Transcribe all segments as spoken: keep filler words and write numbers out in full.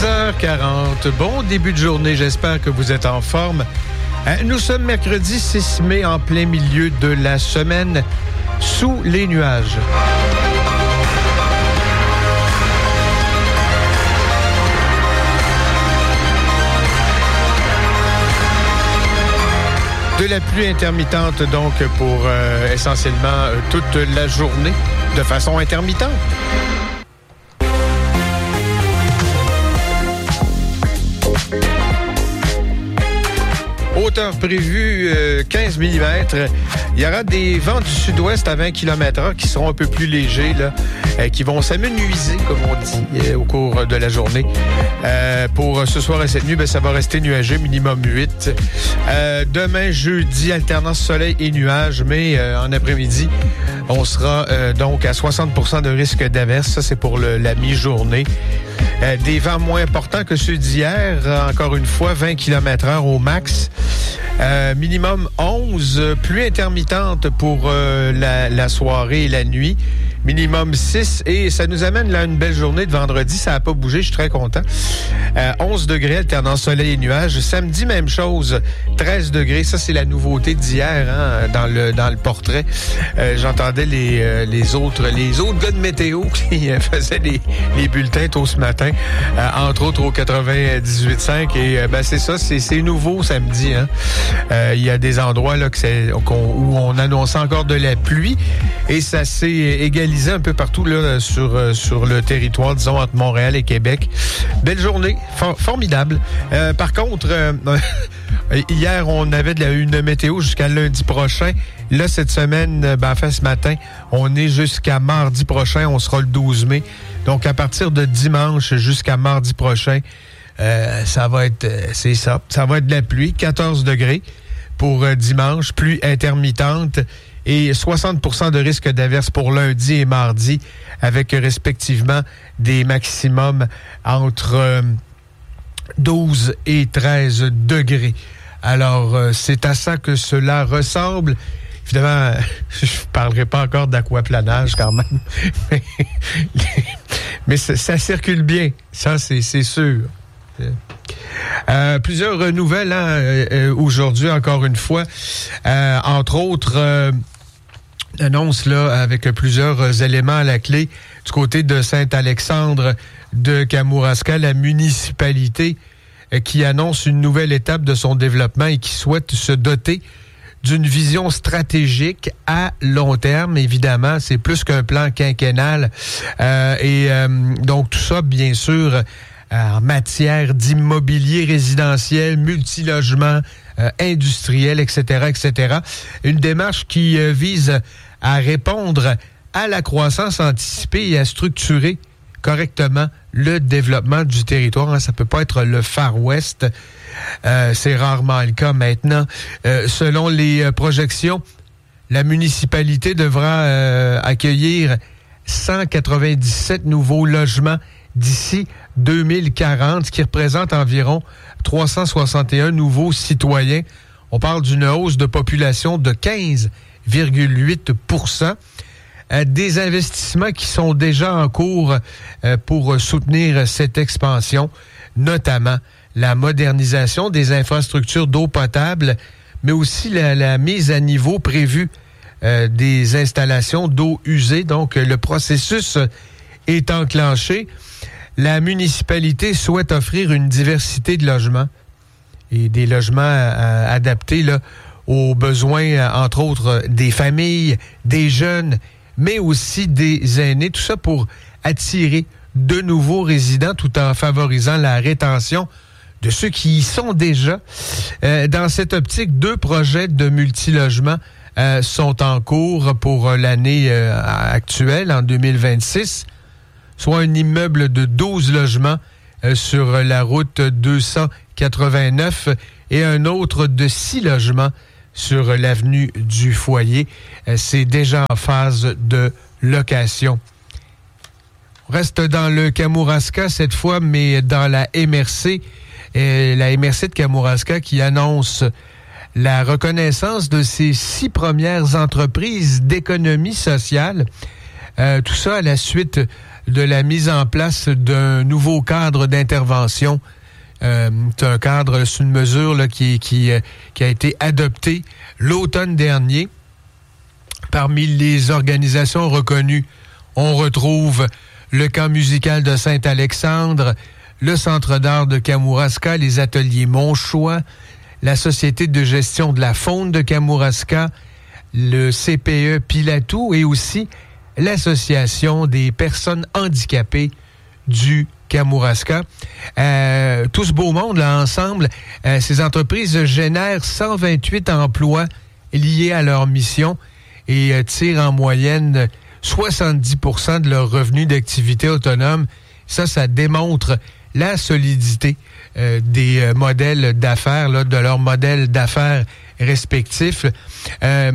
six heures quarante. Bon début de journée, j'espère que vous êtes en forme. Nous sommes mercredi six mai, en plein milieu de la semaine, sous les nuages. De la pluie intermittente, donc, pour euh, essentiellement euh, toute la journée, de façon intermittente. Hauteur prévue, euh, quinze millimètres. Il y aura des vents du sud-ouest à vingt kilomètres heure qui seront un peu plus légers, là, euh, qui vont s'amenuiser, comme on dit, euh, au cours de la journée. Euh, pour ce soir et cette nuit, ben, ça va rester nuageux, minimum huit. Euh, demain, jeudi, alternance soleil et nuages, mais euh, en après-midi, on sera euh, donc à soixante pour cent de risque d'averse. Ça, c'est pour le, la mi-journée. Euh, des vents moins importants que ceux d'hier. Encore une fois, vingt kilomètres heure au max. Euh, minimum onze. Pluie intermittente pour euh, la, la soirée et la nuit. Minimum six. Et ça nous amène là à une belle journée de vendredi. Ça n'a pas bougé, je suis très content. Euh, onze degrés, alternance soleil et nuages. Samedi, même chose. treize degrés. Ça, c'est la nouveauté d'hier, hein, dans le dans le portrait. Euh, j'entendais les, euh, les autres les autres gars de météo qui euh, faisaient les, les bulletins tôt ce matin, euh, entre autres au quatre-vingt-dix-huit virgule cinq. Et euh, ben c'est ça, c'est, c'est nouveau samedi. Hein. Euh, il y a des endroits là que c'est, qu'on, où on annonçait encore de la pluie. Et ça s'est égalisé un peu partout là, sur, euh, sur le territoire, disons, entre Montréal et Québec. Belle journée, for- formidable. Euh, par contre, euh, hier, on avait de la, une météo jusqu'à lundi prochain. Là, cette semaine, ben, enfin, ce matin, on est jusqu'à mardi prochain. On sera le douze mai. Donc, à partir de dimanche jusqu'à mardi prochain, euh, ça va être, euh, c'est ça, ça va être de la pluie. quatorze degrés pour euh, dimanche, pluie intermittente. Et soixante pour cent de risque d'averse pour lundi et mardi, avec respectivement des maximums entre euh, douze et treize degrés. Alors, euh, c'est à ça que cela ressemble. Évidemment, je ne parlerai pas encore d'aquaplanage quand même, mais, mais ça, ça circule bien, ça c'est, c'est sûr. Euh, plusieurs nouvelles hein, euh, aujourd'hui, encore une fois. Euh, entre autres, euh, annonce là avec plusieurs éléments à la clé du côté de Saint-Alexandre de Kamouraska, la municipalité euh, qui annonce une nouvelle étape de son développement et qui souhaite se doter d'une vision stratégique à long terme. Évidemment, c'est plus qu'un plan quinquennal. Euh, et euh, donc tout ça, bien sûr, en matière d'immobilier résidentiel, multilogement, euh, industriel, et cetera, et cetera. Une démarche qui euh, vise à répondre à la croissance anticipée et à structurer correctement le développement du territoire. Ça peut pas être le Far West. Euh, c'est rarement le cas maintenant. Euh, selon les euh, projections, la municipalité devra euh, accueillir cent quatre-vingt-dix-sept nouveaux logements d'ici deux mille quarante, ce qui représente environ trois cent soixante et un nouveaux citoyens. On parle d'une hausse de population de quinze virgule huit pour cent. Euh, des investissements qui sont déjà en cours euh, pour soutenir cette expansion, notamment la modernisation des infrastructures d'eau potable, mais aussi la, la mise à niveau prévue euh, des installations d'eau usée. Donc, le processus est enclenché. La municipalité souhaite offrir une diversité de logements et des logements euh, adaptés là, aux besoins, entre autres, des familles, des jeunes, mais aussi des aînés. Tout ça pour attirer de nouveaux résidents tout en favorisant la rétention de ceux qui y sont déjà. Euh, dans cette optique, deux projets de multilogement euh, sont en cours pour l'année euh, actuelle, en deux mille vingt-six, soit un immeuble de douze logements euh, sur la route deux cent quatre-vingt-neuf et un autre de six logements sur l'avenue du Foyer. Euh, c'est déjà en phase de location. On reste dans le Kamouraska cette fois, mais dans la M R C. Euh, la M R C de Kamouraska qui annonce la reconnaissance de ses six premières entreprises d'économie sociale. Euh, tout ça à la suite de la mise en place d'un nouveau cadre d'intervention. Euh, c'est un cadre, c'est une mesure là, qui, qui, qui a été adoptée l'automne dernier. Parmi les organisations reconnues, on retrouve le camp musical de Saint-Alexandre, le Centre d'art de Kamouraska, les ateliers Montchoix, la Société de gestion de la faune de Kamouraska, le C P E Pilatou et aussi l'Association des personnes handicapées du Kamouraska. Euh, tout ce beau monde, là, ensemble, euh, ces entreprises génèrent cent vingt-huit emplois liés à leur mission et euh, tirent en moyenne soixante-dix pour cent de leurs revenus d'activité autonome. Ça, ça démontre la solidité euh, des euh, modèles d'affaires, là, de leurs modèles d'affaires respectifs. Euh,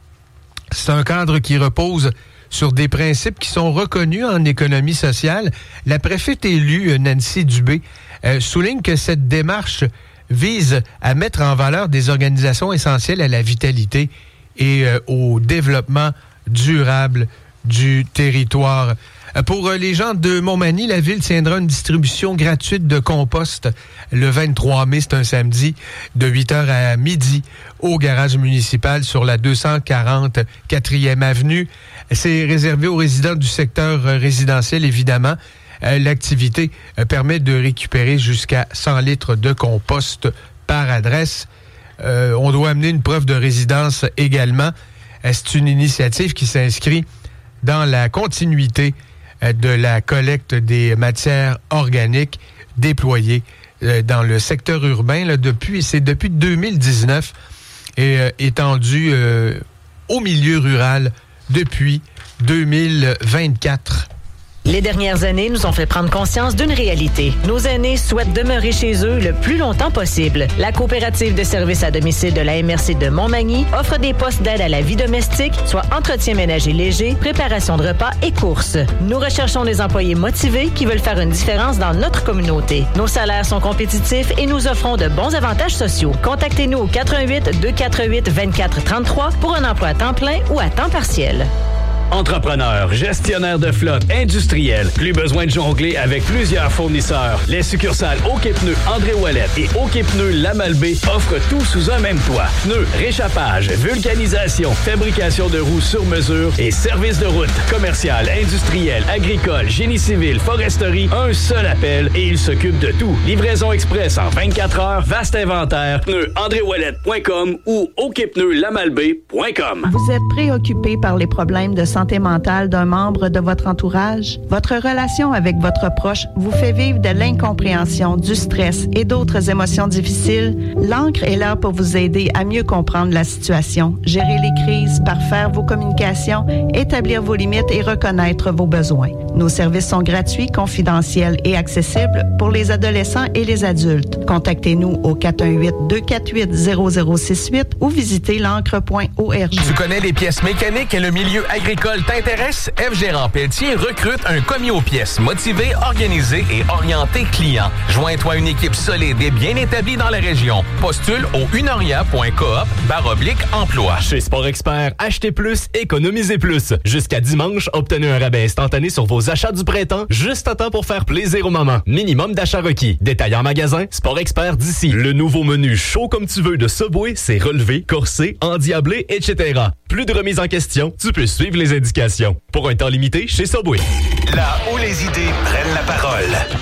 c'est un cadre qui repose sur des principes qui sont reconnus en économie sociale. La préfète élue, Nancy Dubé, euh, souligne que cette démarche vise à mettre en valeur des organisations essentielles à la vitalité et euh, au développement durable du territoire. Pour les gens de Montmagny, la ville tiendra une distribution gratuite de compost le vingt-trois mai, c'est un samedi, de huit heures à midi au garage municipal sur la deux cent quarante quatrième avenue. C'est réservé aux résidents du secteur résidentiel, évidemment. L'activité permet de récupérer jusqu'à cent litres de compost par adresse. Euh, on doit amener une preuve de résidence également. C'est une initiative qui s'inscrit dans la continuité de la collecte des matières organiques déployées dans le secteur urbain là, depuis, c'est depuis deux mille dix-neuf et euh, étendue euh, au milieu rural depuis deux mille vingt-quatre. Les dernières années nous ont fait prendre conscience d'une réalité. Nos aînés souhaitent demeurer chez eux le plus longtemps possible. La coopérative de services à domicile de la M R C de Montmagny offre des postes d'aide à la vie domestique, soit entretien ménager léger, préparation de repas et courses. Nous recherchons des employés motivés qui veulent faire une différence dans notre communauté. Nos salaires sont compétitifs et nous offrons de bons avantages sociaux. Contactez-nous au quatre un huit deux quatre huit vingt-quatre trente-trois pour un emploi à temps plein ou à temps partiel. Entrepreneur, gestionnaire de flotte, industriel, plus besoin de jongler avec plusieurs fournisseurs. Les succursales OK Pneus André Ouellet et OK Pneus Lamalbé offrent tout sous un même toit. Pneus, réchappage, vulcanisation, fabrication de roues sur mesure et services de route. Commercial, industriel, agricole, génie civil, foresterie, un seul appel et il s'occupe de tout. Livraison express en vingt-quatre heures, vaste inventaire, pneus andré ouellet point com ou ok pneus lamalbé point com. Vous êtes préoccupé par les problèmes de santé mentale d'un membre de votre entourage? Votre relation avec votre proche vous fait vivre de l'incompréhension, du stress et d'autres émotions difficiles? L'Ancre est là pour vous aider à mieux comprendre la situation, gérer les crises, parfaire vos communications, établir vos limites et reconnaître vos besoins. Nos services sont gratuits, confidentiels et accessibles pour les adolescents et les adultes. Contactez-nous au quatre un huit deux quatre huit zéro zéro six huit ou visitez l'ancre point org. Tu connais les pièces mécaniques et le milieu agricole t'intéresse? F. Gérard Pelletier recrute un commis aux pièces motivé, organisé et orienté client. Joins-toi à une équipe solide et bien établie dans la région. Postule au unoria point coop barre oblique emploi. Chez Sport Expert, achetez plus, économisez plus. Jusqu'à dimanche, obtenez un rabais instantané sur vos achats du printemps, juste à temps pour faire plaisir aux mamans. Minimum d'achat requis. Détail en magasin, Sport Expert d'ici. Le nouveau menu chaud comme tu veux de Subway, c'est relevé, corsé, endiablé, et cetera. Plus de remise en question, tu peux suivre les indications. Pour un temps limité, chez Subway. Là où les idées prennent la parole.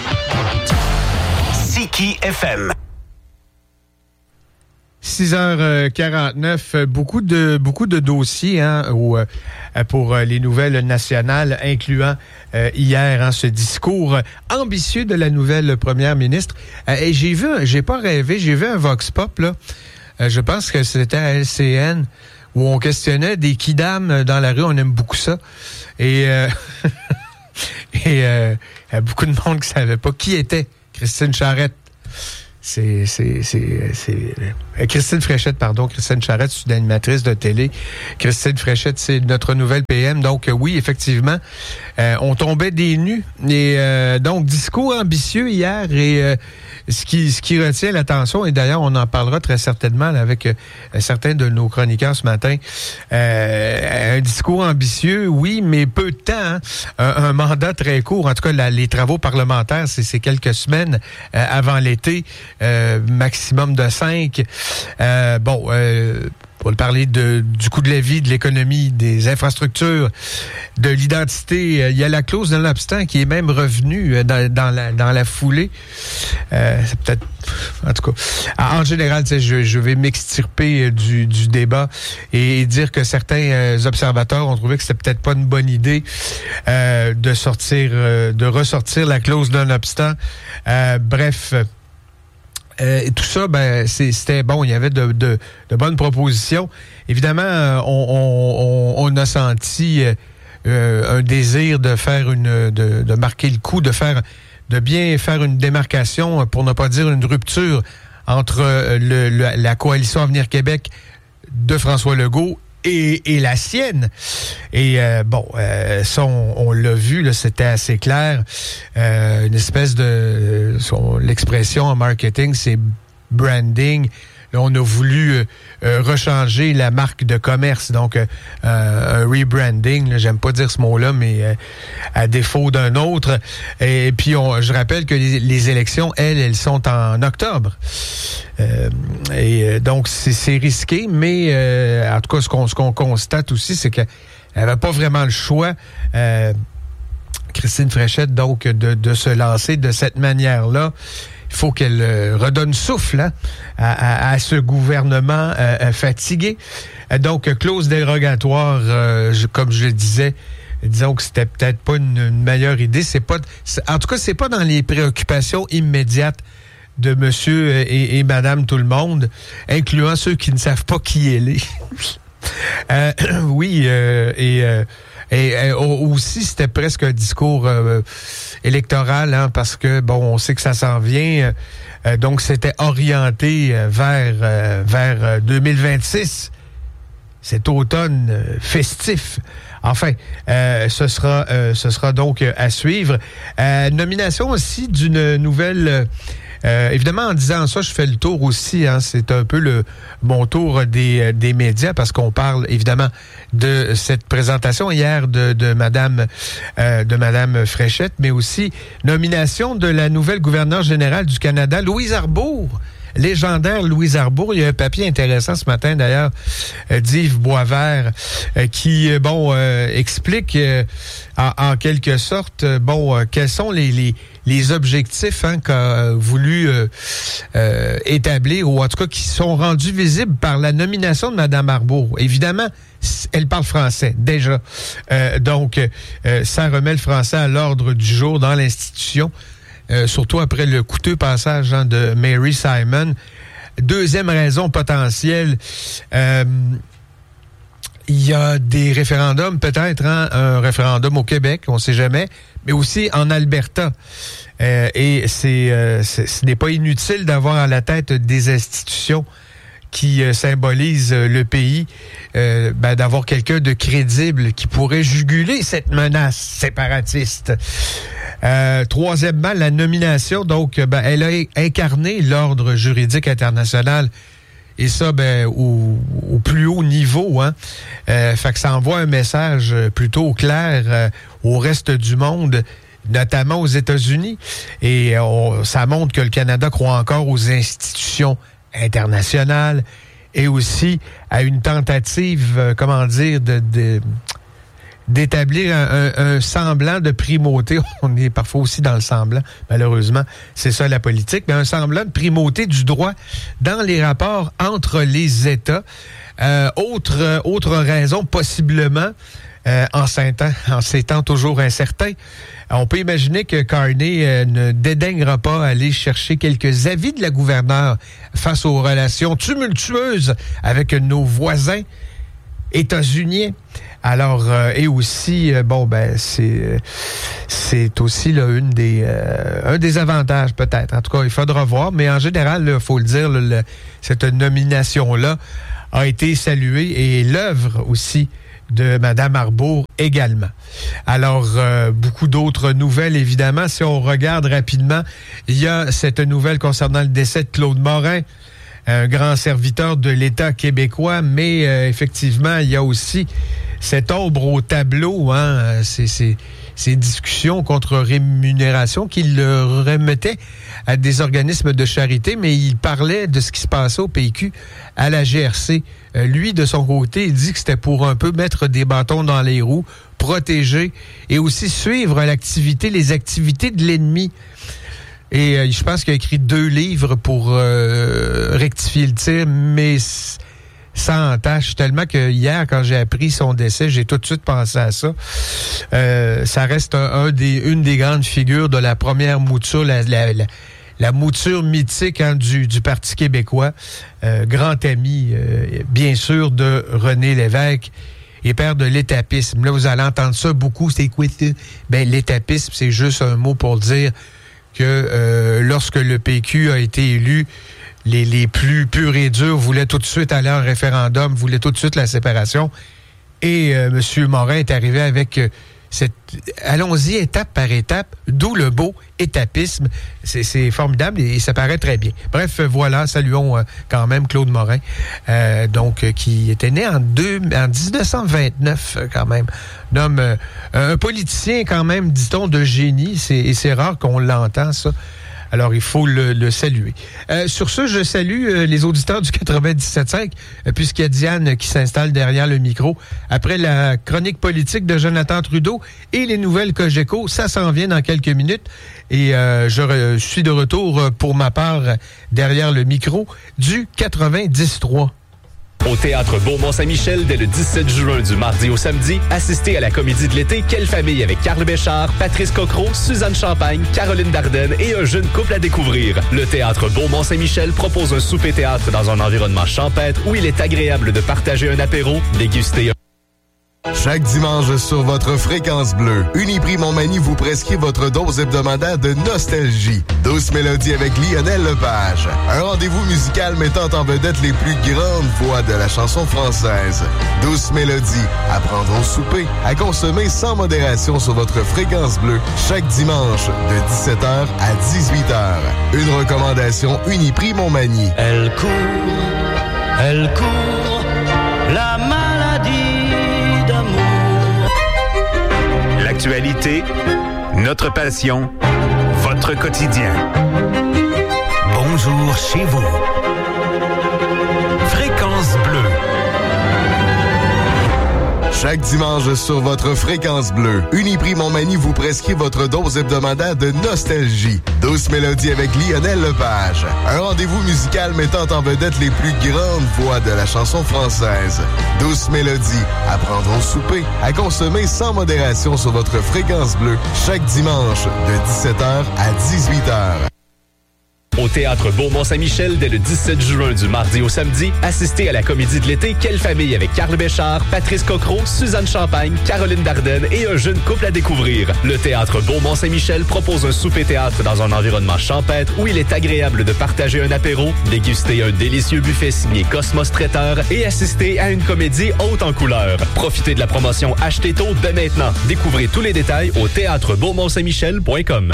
Siki F M. six heures quarante-neuf, beaucoup de beaucoup de dossiers hein, où, euh, pour les nouvelles nationales, incluant euh, hier hein, ce discours ambitieux de la nouvelle première ministre. Euh, et j'ai vu, j'ai pas rêvé, j'ai vu un Vox Pop, là. Euh, je pense que c'était à L C N, où on questionnait des kidams dans la rue. On aime beaucoup ça. Et euh, et euh, il y a beaucoup de monde qui savait pas qui était Christine Charette. C'est, c'est, c'est, c'est... Christine Fréchette, pardon, Christine Charette, c'est une animatrice de télé. Christine Fréchette, c'est notre nouvelle P M. Donc, oui, effectivement, euh, on tombait des nues. Et euh, donc, discours ambitieux hier. Et euh, ce qui ce qui retient l'attention, et d'ailleurs, on en parlera très certainement là, avec euh, certains de nos chroniqueurs ce matin. Euh, un discours ambitieux, oui, mais peu de temps. Hein? Un, un mandat très court. En tout cas, la, les travaux parlementaires, c'est, c'est quelques semaines euh, avant l'été. Euh, maximum de cinq. Euh, bon, euh, pour parler de, du coût de la vie, de l'économie, des infrastructures, de l'identité, euh, il y a la clause de l'obstant qui est même revenue euh, dans, dans, la, dans la foulée. Euh, c'est peut-être... En tout cas, en général, je, je vais m'extirper du, du débat et dire que certains euh, observateurs ont trouvé que c'était peut-être pas une bonne idée euh, de sortir, euh, de ressortir la clause de l'obstant. Euh, bref... Euh, et tout ça, ben, c'est, c'était bon. Il y avait de, de, de bonnes propositions. Évidemment, euh, on, on, on a senti euh, un désir de faire une, de, de marquer le coup, de faire, de bien faire une démarcation, pour ne pas dire une rupture entre le, le, la coalition Avenir Québec de François Legault et, et la sienne. Et euh, bon, euh, ça, on, on l'a vu, là, c'était assez clair. Euh, une espèce de... Son, l'expression en marketing, c'est branding. Là, on a voulu euh, euh, rechanger la marque de commerce, donc euh, un rebranding. Là, j'aime pas dire ce mot-là, mais euh, à défaut d'un autre. Et, et puis, on, je rappelle que les, les élections, elles, elles sont en octobre. Euh, et euh, donc, c'est, c'est risqué, mais euh, en tout cas, ce qu'on, ce qu'on constate aussi, c'est qu'elle n'avait pas vraiment le choix, euh, Christine Fréchette, donc, de, de se lancer de cette manière-là. Il faut qu'elle euh, redonne souffle hein, à, à, à ce gouvernement euh, fatigué. Donc, clause dérogatoire, euh, je, comme je le disais, disons que c'était peut-être pas une, une meilleure idée. C'est pas, c'est, en tout cas, c'est pas dans les préoccupations immédiates de monsieur et, et madame tout le monde, incluant ceux qui ne savent pas qui elle est. euh, oui, euh, et... Euh, Et, et aussi, c'était presque un discours euh, électoral, hein, parce que, bon, on sait que ça s'en vient. Euh, donc, c'était orienté vers, euh, vers deux mille vingt-six, cet automne euh, festif. Enfin, euh, ce sera, euh, ce sera donc à suivre. Euh, nomination aussi d'une nouvelle... Euh, évidemment, en disant ça, je fais le tour aussi. Hein, c'est un peu le mon tour des, des médias parce qu'on parle évidemment de cette présentation hier de, de Madame euh, de Madame Fréchette, mais aussi nomination de la nouvelle gouverneure générale du Canada, Louise Arbour. Légendaire Louise Arbour. Il y a un papier intéressant ce matin, d'ailleurs, euh, d'Yves Boisvert, euh, qui, euh, bon, euh, explique euh, en, en quelque sorte, euh, bon, euh, quels sont les, les, les objectifs hein, qu'a voulu euh, euh, établir, ou en tout cas qui sont rendus visibles par la nomination de Mme Arbour. Évidemment, elle parle français, déjà. Euh, donc, euh, ça remet le français à l'ordre du jour dans l'institution. Euh, surtout après le coûteux passage hein, de Mary Simon. Deuxième raison potentielle, euh, il y a des référendums, peut-être hein, un référendum au Québec, on ne sait jamais, mais aussi en Alberta. Euh, et c'est, euh, c'est, ce n'est pas inutile d'avoir à la tête des institutions qui euh, symbolise euh, le pays, euh, ben, d'avoir quelqu'un de crédible qui pourrait juguler cette menace séparatiste. Euh, troisièmement, la nomination, donc, ben, elle a incarné l'ordre juridique international, et ça, ben, au, au plus haut niveau, hein. Euh, fait que ça envoie un message plutôt clair euh, au reste du monde, notamment aux États-Unis, et on, ça montre que le Canada croit encore aux institutions internationale et aussi à une tentative, euh, comment dire, de, de d'établir un, un, un semblant de primauté. On est parfois aussi dans le semblant, malheureusement. C'est ça la politique, mais un semblant de primauté du droit dans les rapports entre les États. Euh, autre, autre raison, possiblement, euh, en ces temps, en ces temps toujours incertains, on peut imaginer que Carney euh, ne dédaignera pas aller chercher quelques avis de la gouverneure face aux relations tumultueuses avec nos voisins états-uniens. Alors, euh, et aussi, euh, bon, ben, c'est c'est aussi là, une des, euh, un des avantages, peut-être. En tout cas, il faudra voir, mais en général, il faut le dire, le, le, cette nomination-là a été saluée et l'œuvre aussi de Mme Arbour également. Alors, euh, beaucoup d'autres nouvelles, évidemment. Si on regarde rapidement, il y a cette nouvelle concernant le décès de Claude Morin, un grand serviteur de l'État québécois, mais euh, effectivement, il y a aussi cette ombre au tableau, hein, c'est, c'est, ces discussions contre rémunération qu'il remettait à des organismes de charité, mais il parlait de ce qui se passait au P Q à la G R C. Euh, lui, de son côté, il dit que c'était pour un peu mettre des bâtons dans les roues, protéger et aussi suivre l'activité, les activités de l'ennemi. Et euh, je pense qu'il a écrit deux livres pour euh, rectifier le tir, mais sans entache. Tellement que hier, quand j'ai appris son décès, j'ai tout de suite pensé à ça. Euh, ça reste un, un des, une des grandes figures de la première mouture, la, la, la, la mouture mythique hein, du, du Parti québécois. Euh, grand ami, euh, bien sûr, de René Lévesque et père de l'étapisme. Là, vous allez entendre ça beaucoup. C'est quoi ça? Ben, l'étapisme, c'est juste un mot pour dire que euh, lorsque le P Q a été élu, les, les plus purs et durs voulaient tout de suite aller en référendum, voulaient tout de suite la séparation. Et euh, M. Morin est arrivé avec euh, cette... Allons-y étape par étape, d'où le beau étapisme. C'est, c'est formidable et, et ça paraît très bien. Bref, voilà, saluons euh, quand même Claude Morin, euh, donc euh, qui était né en, deux, en dix-neuf cent vingt-neuf euh, quand même. Un homme, euh, un politicien quand même, dit-on, de génie. C'est, et c'est rare qu'on l'entend, ça. Alors, il faut le, le saluer. Euh, sur ce, je salue euh, les auditeurs du quatre-vingt-dix-sept virgule cinq, euh, puisqu'il y a Diane qui s'installe derrière le micro. Après la chronique politique de Jonathan Trudeau et les nouvelles Cogeco, ça s'en vient dans quelques minutes. Et euh, je, re, je suis de retour pour ma part derrière le micro du quatre-vingt-dix trois. Au Théâtre Beaumont-Saint-Michel, dès le dix-sept juin du mardi au samedi, assistez à la comédie de l'été Quelle famille avec Carl Béchard, Patrice Cocro, Suzanne Champagne, Caroline Dardenne et un jeune couple à découvrir. Le Théâtre Beaumont-Saint-Michel propose un souper-théâtre dans un environnement champêtre où il est agréable de partager un apéro, déguster un... Chaque dimanche sur votre fréquence bleue, Uniprix Montmagny vous prescrit votre dose hebdomadaire de nostalgie. Douce mélodie avec Lionel Lepage. Un rendez-vous musical mettant en vedette les plus grandes voix de la chanson française. Douce mélodie, à prendre au souper, à consommer sans modération sur votre fréquence bleue, chaque dimanche de dix-sept heures à dix-huit heures. Une recommandation Uniprix Montmagny. Elle court, elle court, la maladie d'amour. L'actualité, notre passion, votre quotidien. Bonjour chez vous. Fréquence bleue. Chaque dimanche sur votre fréquence bleue, Uniprix Montmagny vous prescrit votre dose hebdomadaire de nostalgie. Douce mélodie avec Lionel Lepage. Un rendez-vous musical mettant en vedette les plus grandes voix de la chanson française. Douce mélodie, à prendre au souper, à consommer sans modération sur votre fréquence bleue, chaque dimanche de dix-sept heures à dix-huit heures. Au Théâtre Beaumont-Saint-Michel, dès le dix-sept juin du mardi au samedi, assistez à la comédie de l'été Quelle famille avec Carl Béchard, Patrice Cocro, Suzanne Champagne, Caroline Dardenne et un jeune couple à découvrir. Le Théâtre Beaumont-Saint-Michel propose un souper-théâtre dans un environnement champêtre où il est agréable de partager un apéro, déguster un délicieux buffet signé Cosmos Traiteur et assister à une comédie haute en couleurs. Profitez de la promotion Achetez tôt dès maintenant. Découvrez tous les détails au théâtre beaumont saint michel point com.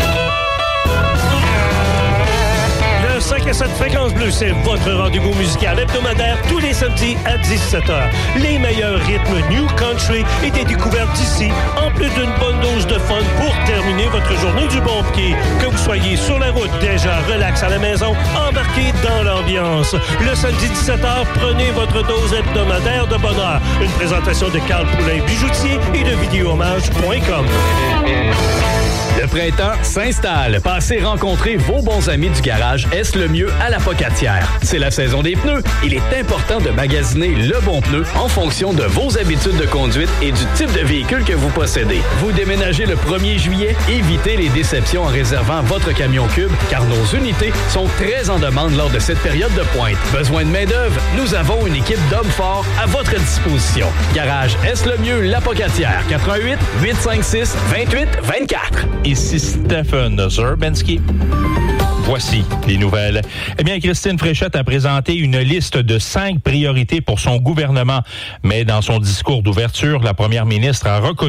cinq à sept Fréquence Bleue, c'est votre rendez-vous musical hebdomadaire tous les samedis à dix-sept heures. Les meilleurs rythmes New Country et des découvertes d'ici, en plus d'une bonne dose de fun pour terminer votre journée du bon pied. Que vous soyez sur la route, déjà relax à la maison, embarqué dans l'ambiance. Le samedi dix-sept heures, prenez votre dose hebdomadaire de bonheur. Une présentation de Carl Poulain Bijoutier et de vidéo hommage point com. Le printemps s'installe. Passez rencontrer vos bons amis du garage Est le mieux à la Pocatière. C'est la saison des pneus. Il est important de magasiner le bon pneu en fonction de vos habitudes de conduite et du type de véhicule que vous possédez. Vous déménagez le premier juillet, évitez les déceptions en réservant votre camion cube car nos unités sont très en demande lors de cette période de pointe. Besoin de main-d'œuvre? Nous avons une équipe d'hommes forts à votre disposition. Garage Est le mieux la Pocatière. quatre un huit, huit cinq six, deux huit deux quatre. Ici Stephen Zerbenski. Voici les nouvelles. Eh bien, Christine Fréchette a présenté une liste de cinq priorités pour son gouvernement. Mais dans son discours d'ouverture, la première ministre a reconnu